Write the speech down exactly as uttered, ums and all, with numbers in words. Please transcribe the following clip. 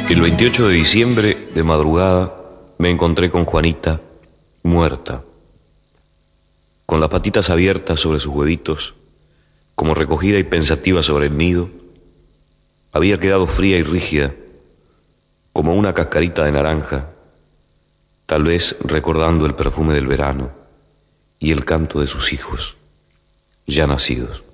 El veintiocho de diciembre, de madrugada, me encontré con Juanita muerta, con las patitas abiertas sobre sus huevitos, como recogida y pensativa sobre el nido. Había quedado fría y rígida, como una cascarita de naranja, tal vez recordando el perfume del verano y el canto de sus hijos, ya nacidos.